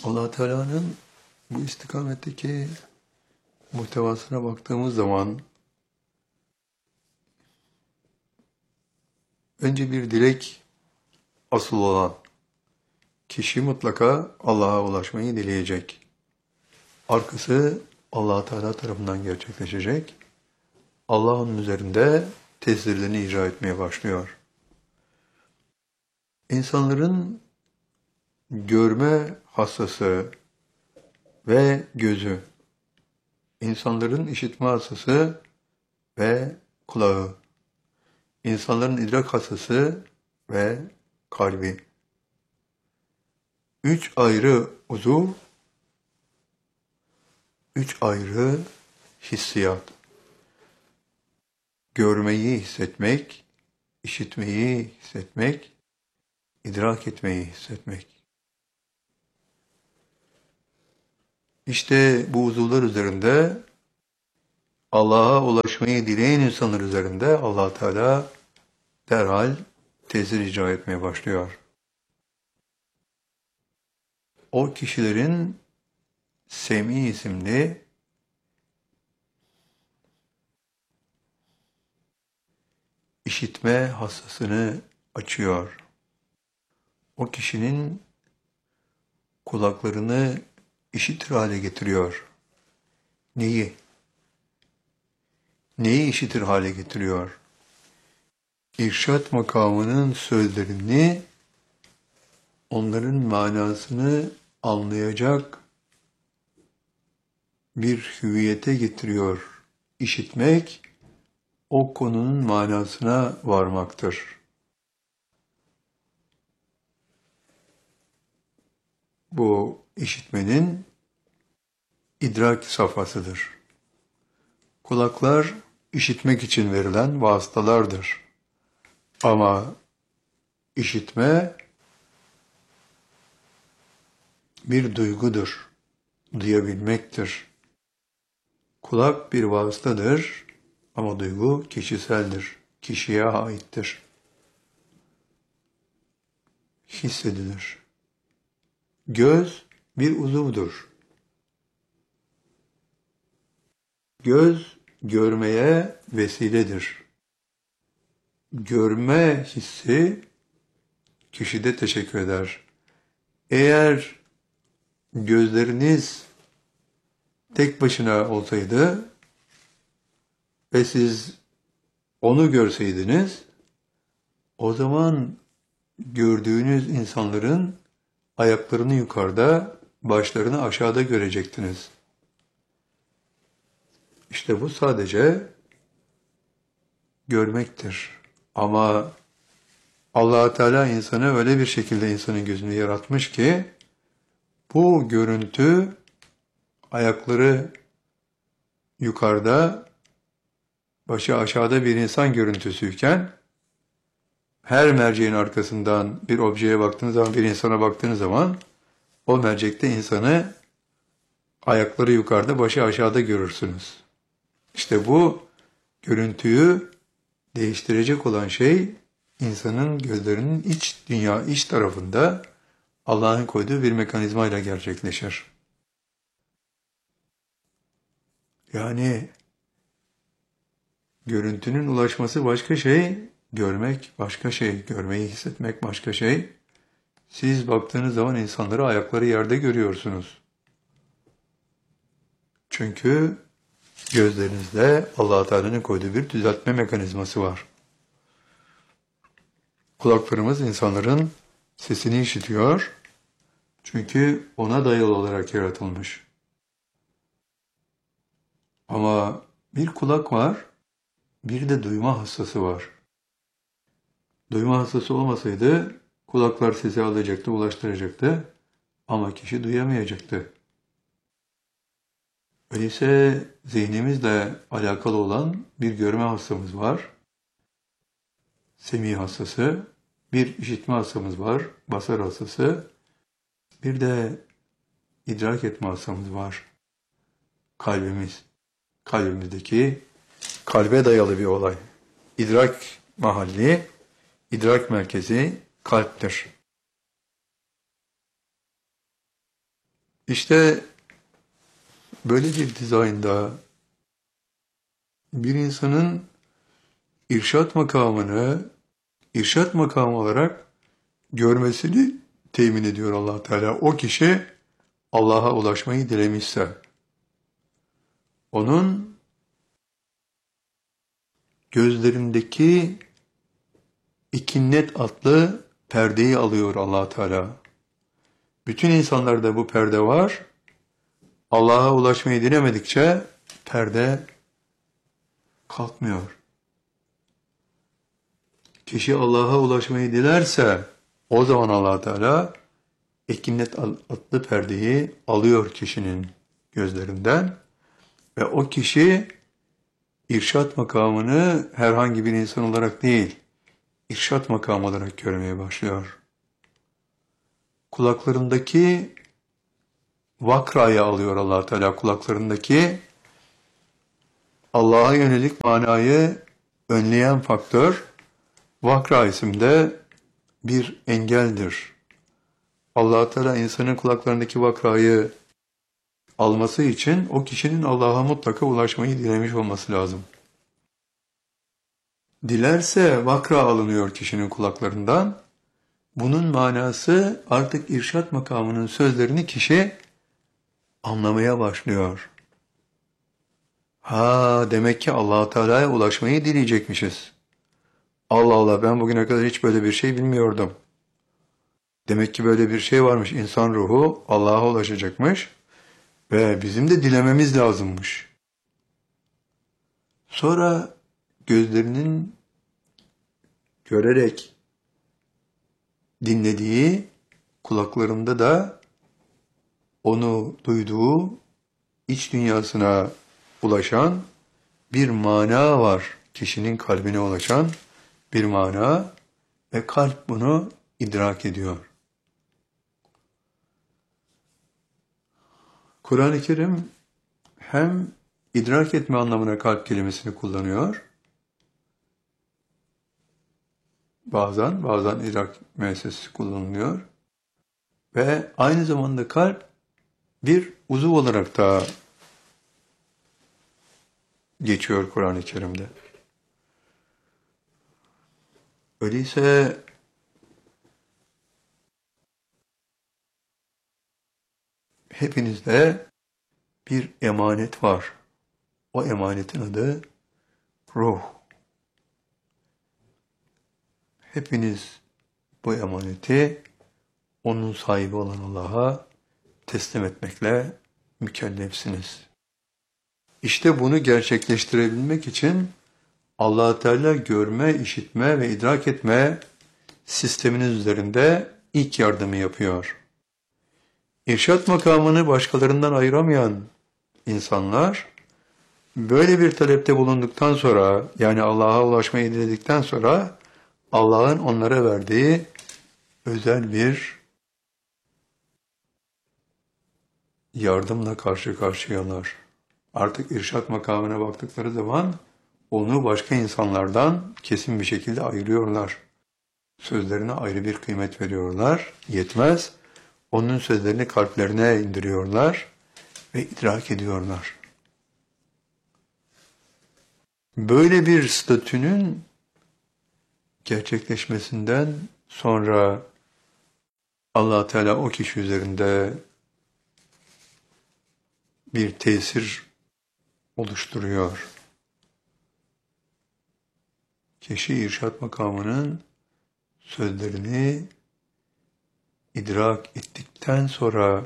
Allah Teala'nın bu istikametteki muhtevasına baktığımız zaman önce bir dilek asıl olan kişi mutlaka Allah'a ulaşmayı dileyecek. Arkası Allah Teala tarafından gerçekleşecek. Allah onun üzerinde tesirlerini icra etmeye başlıyor. İnsanların görme hassası ve gözü, insanların işitme hassası ve kulağı, insanların idrak hassası ve kalbi. 3 ayrı uzuv, 3 ayrı hissiyat. Görmeyi hissetmek, işitmeyi hissetmek, idrak etmeyi hissetmek. İşte bu uzuvlar üzerinde Allah'a ulaşmayı dileyen insanlar üzerinde Allah Teala derhal tesir icra etmeye başlıyor. O kişilerin Semî isimli işitme hassasını açıyor. O kişinin kulaklarını işitir hale getiriyor. Neyi? Neyi işitir hale getiriyor? İrşad makamının sözlerini, onların manasını anlayacak bir hüviyete getiriyor. İşitmek, o konunun manasına varmaktır. Bu işitmenin idrak safhasıdır. Kulaklar işitmek için verilen vasıtalardır. Ama işitme bir duygudur, duyabilmektir. Kulak bir vasıtadır ama duygu kişiseldir, kişiye aittir. Hissedilir. Göz bir uzuvdur. Göz görmeye vesiledir. Görme hissi kişide teşekkür eder. Eğer gözleriniz tek başına olsaydı ve siz onu görseydiniz, o zaman gördüğünüz insanların ayaklarını yukarıda, başlarını aşağıda görecektiniz. İşte bu sadece görmektir. Ama Allah Teala insanı öyle bir şekilde insanın gözünü yaratmış ki bu görüntü ayakları yukarıda, başı aşağıda bir insan görüntüsüyken her merceğin arkasından bir objeye baktığınız zaman, bir insana baktığınız zaman o mercekte insanı ayakları yukarıda, başı aşağıda görürsünüz. İşte bu görüntüyü değiştirecek olan şey insanın gözlerinin iç dünya, iç tarafında Allah'ın koyduğu bir mekanizmayla gerçekleşir. Yani görüntünün ulaşması başka şey, görmek başka şey, görmeyi hissetmek başka şey. Siz baktığınız zaman insanları ayakları yerde görüyorsunuz. Çünkü gözlerinizde Allah-u Teala'nın koyduğu bir düzeltme mekanizması var. Kulaklarımız insanların sesini işitiyor. Çünkü ona dayalı olarak yaratılmış. Ama bir kulak var, bir de duyma hassası var. Duyma hassası olmasaydı kulaklar sesi alacaktı, ulaştıracaktı ama kişi duyamayacaktı. Öyleyse zihnimizle alakalı olan bir görme hassamız var. Semî hassası, bir işitme hassamız var, basar hassası, bir de idrak etme hassamız var. Kalbimiz, kalbimizdeki kalbe dayalı bir olay. İdrak mahalli, idrak merkezi kalptir. İşte böyle bir dizaynda bir insanın irşat makamını irşat makamı olarak görmesini temin ediyor Allah Teala. O kişi Allah'a ulaşmayı dilemişse, onun gözlerindeki ikinnet adlı perdeyi alıyor Allah Teala. Bütün insanlarda bu perde var. Allah'a ulaşmayı dilemedikçe perde kalkmıyor. Kişi Allah'a ulaşmayı dilerse o zaman Allah Teala ikinnet adlı perdeyi alıyor kişinin gözlerinden ve o kişi irşat makamını herhangi bir insan olarak değil, irşat makamı olarak görmeye başlıyor. Kulaklarındaki vakrayı alıyor Allah Teala. Kulaklarındaki Allah'a yönelik manayı önleyen faktör vakra isimde bir engeldir. Allah Teala insanın kulaklarındaki vakrayı alması için o kişinin Allah'a mutlaka ulaşmayı dilemiş olması lazım. Dilerse vakra alınıyor kişinin kulaklarından. Bunun manası artık irşat makamının sözlerini kişi anlamaya başlıyor. Demek ki Allah Teala'ya ulaşmayı dileyecekmişiz. Allah Allah, ben bugüne kadar hiç böyle bir şey bilmiyordum. Demek ki böyle bir şey varmış. İnsan ruhu Allah'a ulaşacakmış ve bizim de dilememiz lazımmış. Sonra gözlerinin görerek dinlediği, kulaklarında da onu duyduğu, iç dünyasına ulaşan bir mana var. Kişinin kalbine ulaşan bir mana ve kalp bunu idrak ediyor. Kur'an-ı Kerim hem idrak etme anlamına kalp kelimesini kullanıyor, bazen idrak müessesesi kullanılıyor ve aynı zamanda kalp bir uzuv olarak da geçiyor Kur'an-ı Kerim'de. Öyleyse hepinizde bir emanet var. O emanetin adı ruh. Hepiniz bu emaneti onun sahibi olan Allah'a teslim etmekle mükellefsiniz. İşte bunu gerçekleştirebilmek için Allah Teala görme, işitme ve idrak etme sisteminiz üzerinde ilk yardımı yapıyor. İrşat makamını başkalarından ayıramayan insanlar böyle bir talepte bulunduktan sonra, yani Allah'a ulaşmayı diledikten sonra Allah'ın onlara verdiği özel bir yardımla karşı karşıyalar. Artık irşat makamına baktıkları zaman onu başka insanlardan kesin bir şekilde ayırıyorlar. Sözlerine ayrı bir kıymet veriyorlar. Yetmez. Onun sözlerini kalplerine indiriyorlar ve idrak ediyorlar. Böyle bir statünün gerçekleşmesinden sonra Allah Teala o kişi üzerinde bir tesir oluşturuyor. Kişi irşat makamının sözlerini idrak ettikten sonra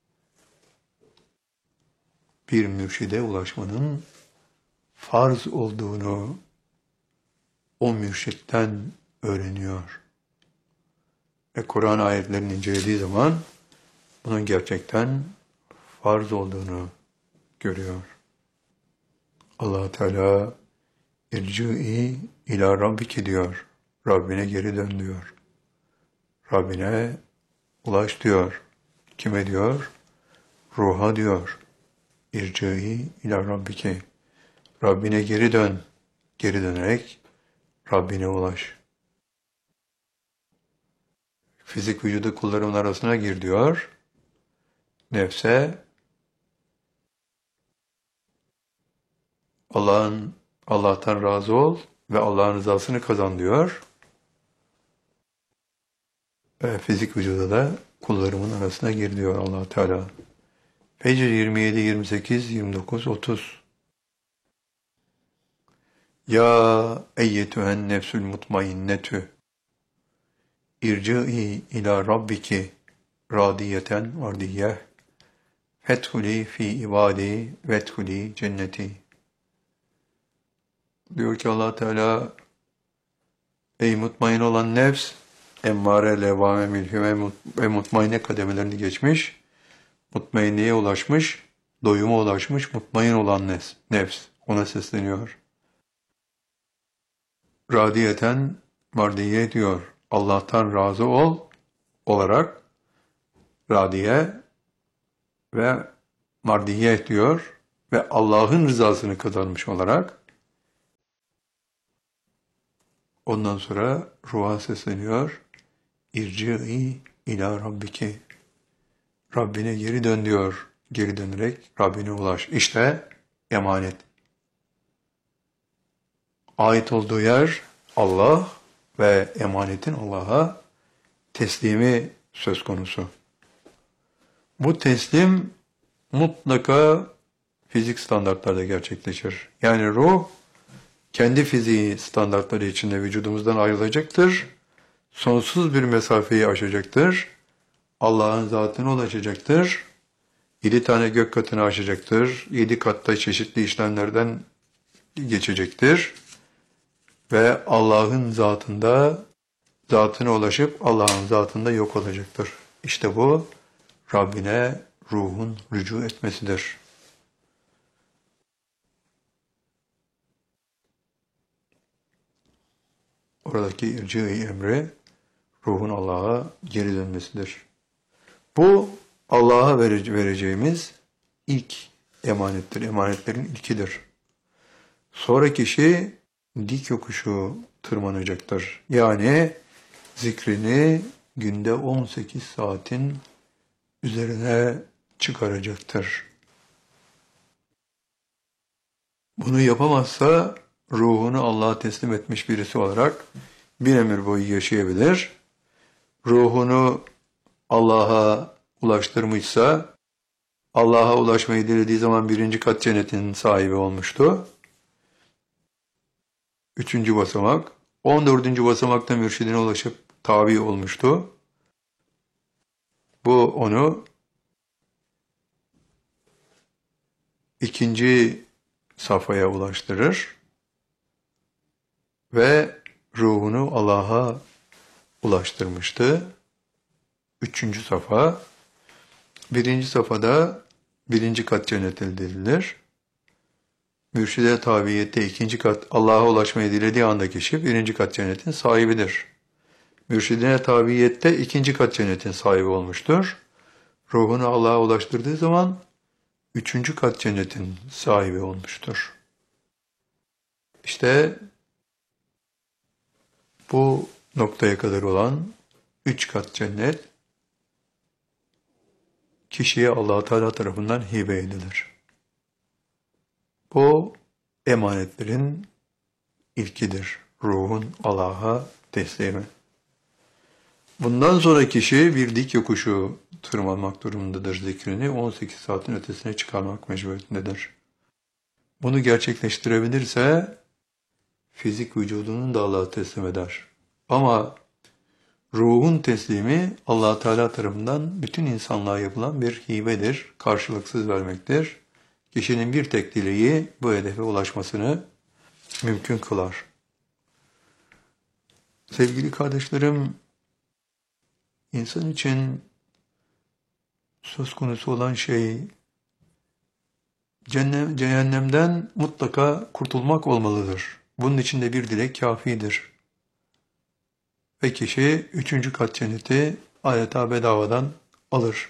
bir mürşide ulaşmanın farz olduğunu o mürşitten öğreniyor. Ve Kur'an ayetlerini incelediği zaman bunun gerçekten farz olduğunu görüyor. Allah Teala irci'i ila rabbike diyor. Rabbine geri dön diyor. Rabbine ulaş diyor. Kime diyor? Ruha diyor. İrci'i ila rabbike. Rabbine geri dön. Geri dönerek Rabbine ulaş. Fizik vücudu kullarımın arasına gir diyor. nefse Allah'tan razı ol ve Allah'ın rızasını kazan diyor. Ve fizik vücuda da kullarımın arasına gir diyor Allah Teala. Fecr 27, 28, 29, 30. Ya eyyetühen nefsül mutmainnetü irci'i ila rabbiki radiyeten mardiyeh fethuli fi ibadi vethuli cenneti. Diyor ki Allah Teala, ey mutmain olan nefs, emmare, levvame, mülhime ve mutmainne kademelerini geçmiş, mutmainliğe ulaşmış, doyuma ulaşmış, mutmain olan nefs. Ona sesleniyor. Radiyeten mardiye diyor. Allah'tan razı ol olarak radiye ve mardiye diyor ve Allah'ın rızasını kazanmış olarak ondan sonra ruha sesleniyor. İrci'i ila rabbiki. Rabbine geri dön diyor. Geri dönerek Rabbine ulaş. İşte emanet. Ait olduğu yer Allah ve emanetin Allah'a teslimi söz konusu. Bu teslim mutlaka fizik standartlarda gerçekleşir. Yani ruh kendi fiziği standartları içinde vücudumuzdan ayrılacaktır. Sonsuz bir mesafeyi aşacaktır. Allah'ın zatına ulaşacaktır. 7 tane gök katını aşacaktır. 7 katta çeşitli işlemlerden geçecektir. Ve Allah'ın zatına ulaşıp Allah'ın zatında yok olacaktır. İşte bu Rabbine ruhun rücu etmesidir. Oradaki irci-i emri ruhun Allah'a geri dönmesidir. Bu Allah'a vereceğimiz ilk emanettir. Emanetlerin ilkidir. Sonra kişi dik yokuşu tırmanacaktır. Yani zikrini günde 18 saatin üzerine çıkaracaktır. Bunu yapamazsa ruhunu Allah'a teslim etmiş birisi olarak bir ömür boyu yaşayabilir. Ruhunu Allah'a ulaştırmışsa, Allah'a ulaşmayı dilediği zaman 1. kat cennetin sahibi olmuştu. 3. basamak. 14. basamakta mürşidine ulaşıp tabi olmuştu. Bu onu 2. safhaya ulaştırır ve ruhunu Allah'a ulaştırmıştı. 3. safha. 1. safhada 1. kat cennet elde edilir. Mürşide tabiyette 2. kat Allah'a ulaşmayı dilediği anda kişi 1. kat cennetin sahibidir. Mürşidine tabiyette 2. kat cennetin sahibi olmuştur. Ruhunu Allah'a ulaştırdığı zaman 3. kat cennetin sahibi olmuştur. İşte bu noktaya kadar olan 3 kat cennet kişiye Allah Teala tarafından hibe edilir. Bu emanetlerin ilkidir. Ruhun Allah'a teslimi. Bundan sonra kişi bir dik yokuşu tırmanmak durumundadır. Zikrini 18 saatin ötesine çıkarmak mecburiyetindedir. Bunu gerçekleştirebilirse fizik vücudunu da Allah'a teslim eder. Ama ruhun teslimi Allah Teala tarafından bütün insanlığa yapılan bir hibedir, karşılıksız vermektir. Kişinin bir tek dileği bu hedefe ulaşmasını mümkün kılar. Sevgili kardeşlerim, insan için söz konusu olan şey cehennemden mutlaka kurtulmak olmalıdır. Bunun için de bir dilek kafidir. Ve kişi 3. kat cenneti adeta bedavadan alır.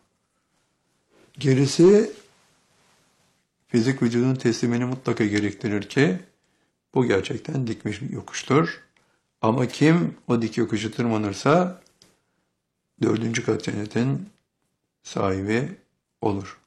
Gerisi fizik vücudun teslimini mutlaka gerektirir ki bu gerçekten dikmiş bir yokuştur. Ama kim o dik yokuşu tırmanırsa 4. kat cennetin sahibi olur.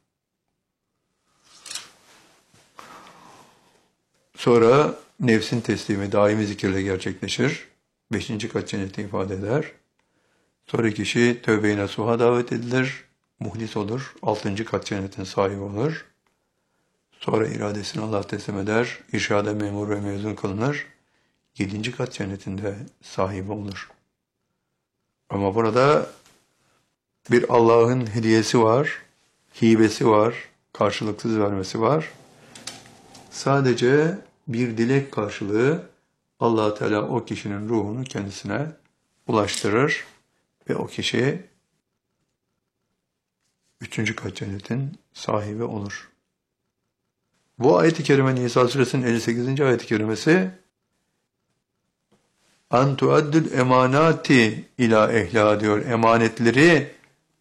Sonra nefsin teslimi daimi zikirle gerçekleşir. 5. kat cenneti ifade eder. Sonra kişi tövbe-i nasuha davet edilir. Muhlis olur. 6. kat cennetin sahibi olur. Sonra iradesini Allah'a teslim eder. İrşada memur ve mezun kılınır. 7. kat cennetinde sahibi olur. Ama burada bir Allah'ın hediyesi var, hibesi var, karşılıksız vermesi var. Sadece bir dilek karşılığı Allah Teala o kişinin ruhunu kendisine ulaştırır ve o kişi 3. kat cennetin sahibi olur. Bu ayet-i kerime Nisa suresinin 58. ayet-i kerimesi "An tuaddül emanati ila ehla" diyor. Emanetleri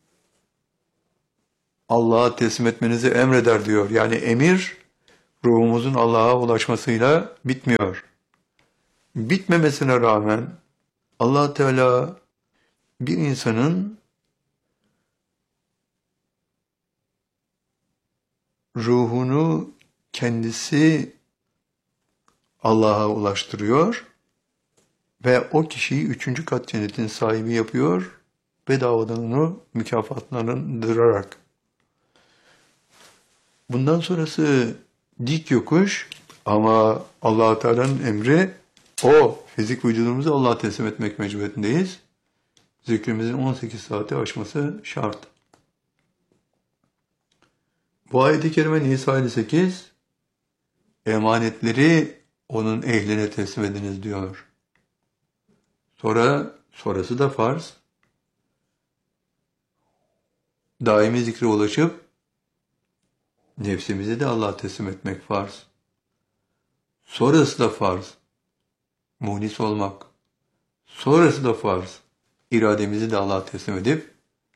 Allah'a teslim etmenizi emreder diyor. Yani emir ruhumuzun Allah'a ulaşmasıyla bitmiyor. Bitmemesine rağmen Allah Teala bir insanın ruhunu kendisi Allah'a ulaştırıyor ve o kişiyi 3. kat cennetin sahibi yapıyor, bedavadan onu mükafatlandırarak. Bundan sonrası dik yokuş ama Allah Teala'nın emri o fizik vücudumuzu Allah'a teslim etmek mecburiyetindeyiz. Zikrimizin 18 saati aşması şart. Bu ayet-i kerime Nisa 58 emanetleri onun ehline teslim ediniz diyor. Sonrası da farz. Daimi zikre ulaşıp nefsimizi de Allah'a teslim etmek farz. Sonrası da farz. Muhlis olmak. Sonrası da farz. İrademizi de Allah'a teslim edip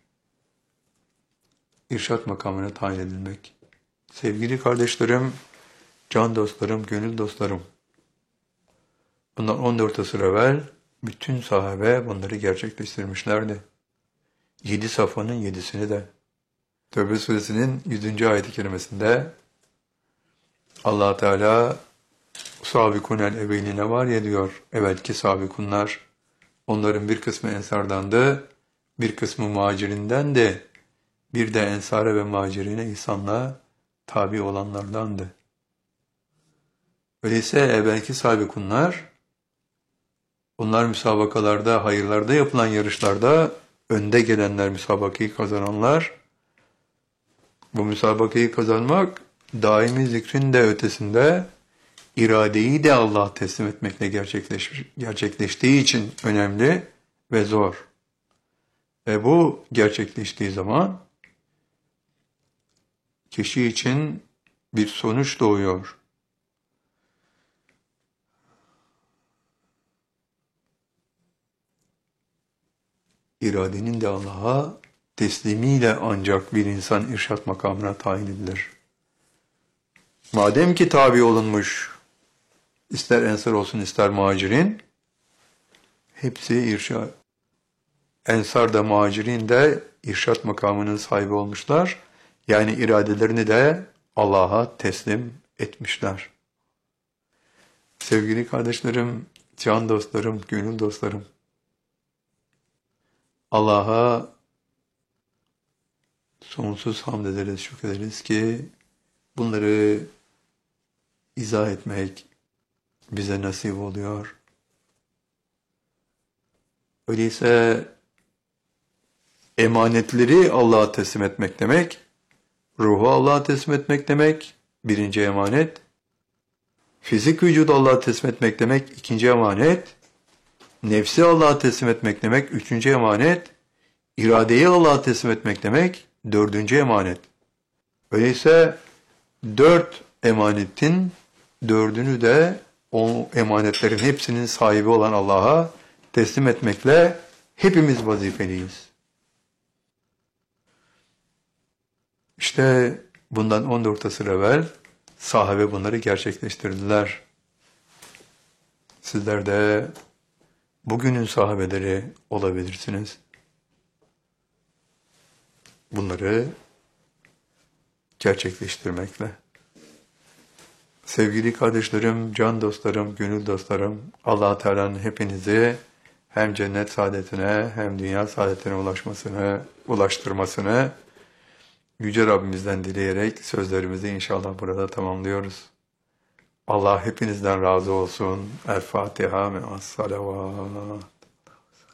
irşat makamına tayin edilmek. Sevgili kardeşlerim, can dostlarım, gönül dostlarım. Bundan 14 asır evvel bütün sahabe bunları gerçekleştirmişlerdi. 7 safhanın 7'sini de. Tevbe suresinin 100. ayet-i kerimesinde Allah Teala "Sabikunel evveline var ya" diyor. Evvelki sabikunlar. Onların bir kısmı ensardandı, bir kısmı muhacirinden de, bir de ensare ve muhacirine ihsanla tabi olanlardandı. Öyleyse evvelki sabikunlar, onlar müsabakalarda, hayırlarda yapılan yarışlarda önde gelenler, müsabakayı kazananlar. Bu müsabakayı kazanmak daimi zikrin de ötesinde iradeyi de Allah'a teslim etmekle gerçekleştiği için önemli ve zor. Ve bu gerçekleştiği zaman kişi için bir sonuç doğuyor. İradenin de Allah'a teslimiyle ancak bir insan irşat makamına tayin edilir. Madem ki tabi olunmuş, ister ensar olsun ister muhacirin, hepsi irşat. Ensar da muhacirin de irşat makamının sahibi olmuşlar. Yani iradelerini de Allah'a teslim etmişler. Sevgili kardeşlerim, can dostlarım, gönül dostlarım, Allah'a sonsuz hamd ederiz, şükrederiz ki bunları izah etmek bize nasip oluyor. Öyleyse emanetleri Allah'a teslim etmek demek, ruhu Allah'a teslim etmek demek, birinci emanet. Fizik vücudu Allah'a teslim etmek demek, ikinci emanet. Nefsi Allah'a teslim etmek demek, üçüncü emanet. İradeyi Allah'a teslim etmek demek, dördüncü emanet. Öyleyse 4 emanetin 4'ünü de o emanetlerin hepsinin sahibi olan Allah'a teslim etmekle hepimiz vazifeliyiz. İşte bundan 14 asır evvel sahabe bunları gerçekleştirdiler. Sizler de bugünün sahabeleri olabilirsiniz. Bunları gerçekleştirmekle. Sevgili kardeşlerim, can dostlarım, gönül dostlarım, Allah Teala'nın hepinizi hem cennet saadetine hem dünya saadetine ulaştırmasını Yüce Rabbimizden dileyerek sözlerimizi inşallah burada tamamlıyoruz. Allah hepinizden razı olsun. El Fatiha me'as salavat.